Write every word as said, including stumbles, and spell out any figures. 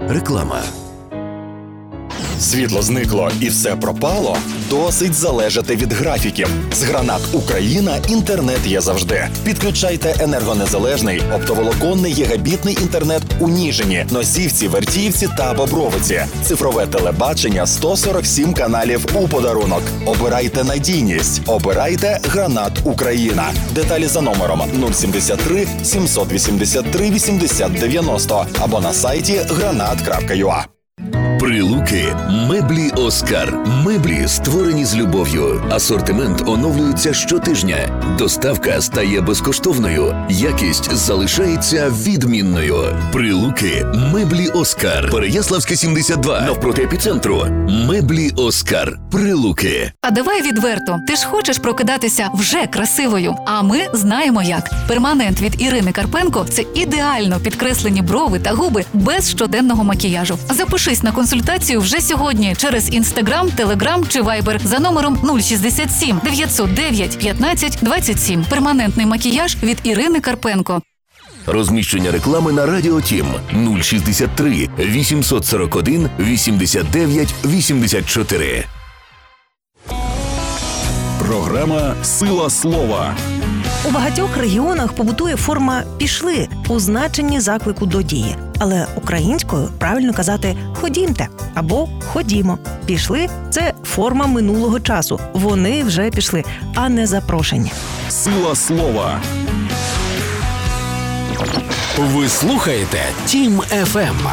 Реклама. Світло зникло і все пропало? Досить залежати від графіків. З Гранат Україна інтернет є завжди. Підключайте енергонезалежний оптоволоконний гігабітний інтернет у Ніжині, Носівці, Вертіївці та Бобровиці. Цифрове телебачення сто сорок сім каналів у подарунок. Обирайте надійність. Обирайте Гранат Україна. Деталі за номером нуль сімдесят три сімсот вісімдесят три вісімдесят дев'яносто або на сайті гранат крапка ю а. Прилуки. Меблі Оскар. Меблі, створені з любов'ю. Асортимент оновлюється щотижня. Доставка стає безкоштовною. Якість залишається відмінною. Прилуки. Меблі Оскар. Переяславська, сімдесят два. Навпроти епіцентру. Меблі Оскар. Прилуки. А давай відверто. Ти ж хочеш прокидатися вже красивою. А ми знаємо як. Перманент від Ірини Карпенко – це ідеально підкреслені брови та губи без щоденного макіяжу. Запишись на консультацію вже сьогодні через Інстаграм, Телеграм чи Вайбер за номером нуль шістдесят сім дев'ятсот дев'ять п'ятнадцять двадцять сім. Перманентний макіяж від Ірини Карпенко. Розміщення реклами на Радіо Тім нуль шістдесят три вісімсот сорок один вісімдесят дев'ять вісімдесят чотири. Програма «Сила слова». У багатьох регіонах побутує форма «пішли» у значенні заклику до дії. Але українською правильно казати «ходімте» або «ходімо». «Пішли» – це форма минулого часу. Вони вже пішли, а не запрошення. «Сила слова». Ви слухаєте Тім еф ем.